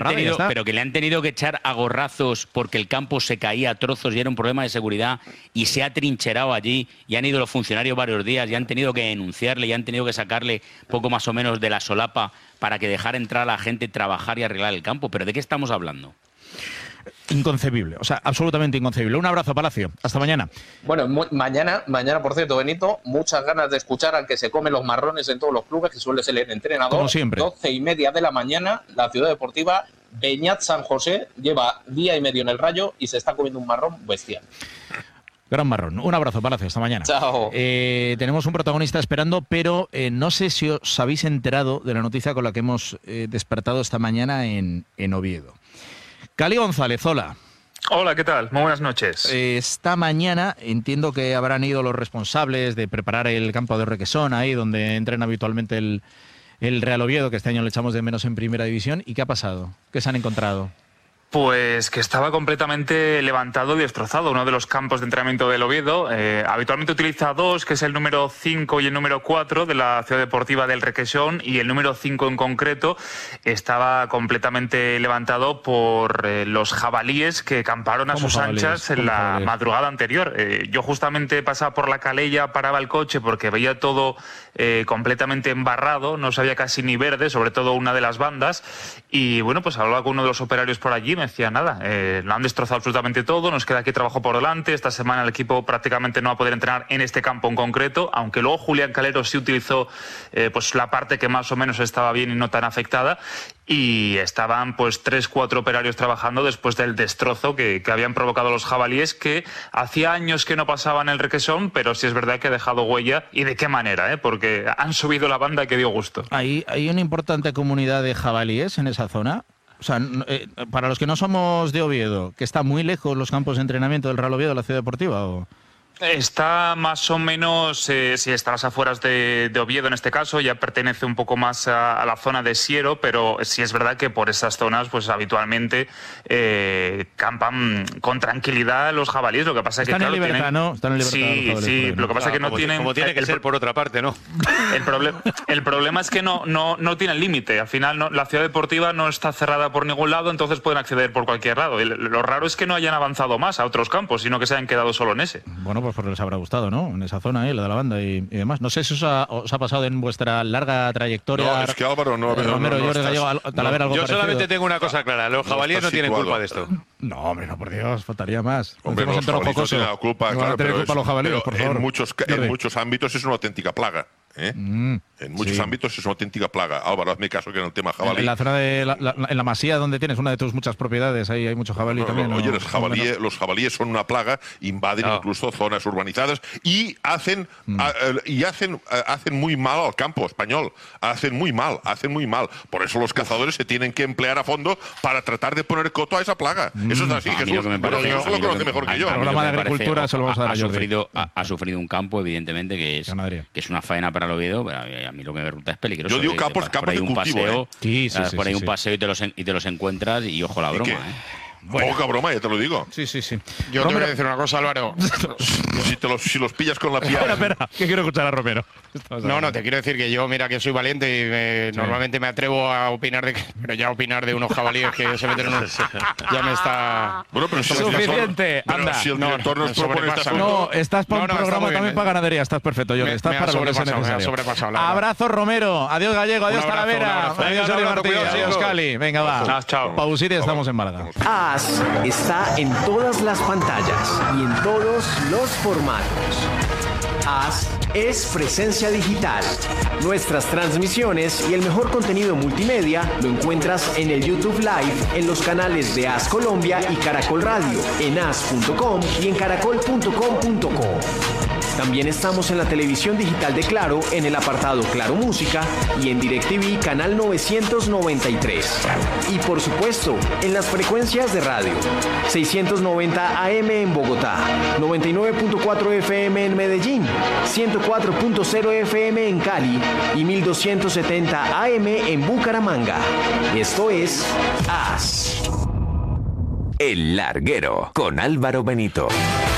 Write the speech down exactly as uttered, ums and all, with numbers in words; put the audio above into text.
han tenido, pero que le han tenido que echar a gorrazos porque el campo se caía a trozos y era un problema de seguridad y se ha trincherado allí y han ido los funcionarios varios días y han tenido que denunciarle y han tenido que sacarle poco más o menos de la solapa para que dejara entrar a la gente, trabajar y arreglar el campo. ¿Pero de qué estamos hablando? Inconcebible, o sea, absolutamente inconcebible. Un abrazo, Palacio. Hasta mañana. Bueno, mañana, mañana, por cierto, Benito, muchas ganas de escuchar al que se come los marrones en todos los clubes, que suele ser el entrenador. Como siempre. doce y media de la mañana, la Ciudad Deportiva Beñat San José lleva día y medio en el Rayo y se está comiendo un marrón bestial. Gran marrón. Un abrazo, Palacio. Hasta mañana. Chao. Eh, tenemos un protagonista esperando, pero eh, no sé si os habéis enterado de la noticia con la que hemos eh, despertado esta mañana en, en Oviedo. Cali González, hola. Hola, ¿qué tal? Muy buenas noches. Eh, esta mañana entiendo que habrán ido los responsables de preparar el campo de Requesón, ahí donde entrena habitualmente el, el Real Oviedo, que este año le echamos de menos en Primera División. ¿Y qué ha pasado? ¿Qué se han encontrado? Pues que estaba completamente levantado y destrozado, uno de los campos de entrenamiento del Oviedo. Eh, habitualmente utiliza dos, que es el número cinco y el número cuatro de la Ciudad Deportiva del Requesón, y el número cinco en concreto estaba completamente levantado por eh, los jabalíes que camparon a sus jabalíes? anchas en la jabalíes? madrugada anterior. Eh, yo justamente pasaba por la calella, paraba el coche porque veía todo eh, completamente embarrado, no sabía casi ni verde, sobre todo una de las bandas, y bueno, pues hablaba con uno de los operarios por allí. Me decía nada, eh, lo han destrozado absolutamente todo, nos queda aquí trabajo por delante, esta semana el equipo prácticamente no va a poder entrenar en este campo en concreto, aunque luego Julián Calero sí utilizó eh, pues la parte que más o menos estaba bien y no tan afectada, y estaban pues tres, cuatro operarios trabajando después del destrozo que, que habían provocado los jabalíes, que hacía años que no pasaban el Requesón, pero sí es verdad que ha dejado huella, y de qué manera, ¿eh? Porque han subido la banda que dio gusto. ¿Hay, hay una importante comunidad de jabalíes en esa zona? O sea, eh, para los que no somos de Oviedo, que está muy lejos los campos de entrenamiento del Real Oviedo de la Ciudad Deportiva, ¿o...? Está más o menos, eh, si está a las afueras de, de Oviedo en este caso, ya pertenece un poco más a, a la zona de Siero, pero sí es verdad que por esas zonas pues habitualmente eh, campan con tranquilidad los jabalíes. Lo que pasa es que están claro, en libertad, tienen... ¿no? Están en libertad. Sí, los sí, jabalíes, lo que pasa es que no como, tienen... Como tiene que el, ser por otra parte, ¿no? El, proble el problema es que no, no, no tienen límite. Al final no, la ciudad deportiva no está cerrada por ningún lado, entonces pueden acceder por cualquier lado. Y lo raro es que no hayan avanzado más a otros campos, sino que se hayan quedado solo en ese. Bueno, pues porque les habrá gustado, ¿no? En esa zona, ¿eh? La de la banda y, y demás. No sé si os ha, os ha pasado en vuestra larga trayectoria. No, es que Álvaro no... Eh, Romero, no, no, Jorge Gallego, Talavera, algo Yo parecido. solamente tengo una cosa clara, los jabalíes no, no tienen culpa de esto. No, hombre, no, por Dios, faltaría más. Hombre, los jabalíes no tienen la culpa, no claro, pero culpa es, los jabalíes, por favor. En muchos, en muchos ámbitos es una auténtica plaga. ¿Eh? Mm, en muchos sí. ámbitos es una auténtica plaga. Álvaro, hazme caso que en el tema jabalí. En la zona de la, la, en la Masía, donde tienes una de tus muchas propiedades, ahí hay mucho jabalí no, también. No, ¿no? oye, los jabalíes, los jabalíes son una plaga, invaden no. incluso zonas urbanizadas y hacen mm. a, y hacen a, hacen muy mal al campo español. Hacen muy mal, hacen muy mal. Por eso los cazadores se tienen que emplear a fondo para tratar de poner coto a esa plaga. Mm. Eso es así, a Jesús. Me pero Jesús lo conoce mejor que yo. El programa de agricultura se lo vamos a dar ha, a sufrido, ha, ha sufrido un campo, evidentemente, que es, que es una faena para el Oviedo. Pero a mí lo que me resulta es peligroso. Yo digo campos, campos de cultivo, paseo, ¿eh? Sí, sí, sí, por ahí sí, un sí. paseo y te, los, y te los encuentras y ojo la broma, ¿eh? Bueno. Poca broma, ya te lo digo. Sí, sí, sí. Yo Romero... te voy a decir una cosa, Álvaro. si, te los, si los pillas con la piedra. Espera, espera, que quiero escuchar a Romero. No, no, te quiero decir que yo, mira, que soy valiente y me, sí. normalmente me atrevo a opinar de... Pero ya opinar de unos jabalíes que se meten en un... Ya me está... Bueno, pero si suficiente, son, anda. Si el no, director nos no, propone esta no, estás para no, un no, programa también para ganadería. Estás perfecto, Jorge. Estás para lo que sea necesario. Abrazo, Romero. Adiós, Gallego. Adiós, Talavera. Adiós, Jordi Martí. Adiós, Cali. Venga, va. Chao. Pausita y estamos en Málaga. As está en todas las pantallas y en todos los formatos. As es presencia digital. Nuestras transmisiones y el mejor contenido multimedia lo encuentras en el YouTube Live, en los canales de As Colombia y Caracol Radio, en as punto com y en caracol punto com punto co. También estamos en la televisión digital de Claro, en el apartado Claro Música y en DirecTV canal novecientos noventa y tres. Y por supuesto, en las frecuencias de radio. seiscientos noventa A M en Bogotá, noventa y nueve punto cuatro F M en Medellín, ciento cuatro punto cero F M en Cali y mil doscientos setenta A M en Bucaramanga. Esto es As. El Larguero con Álvaro Benito.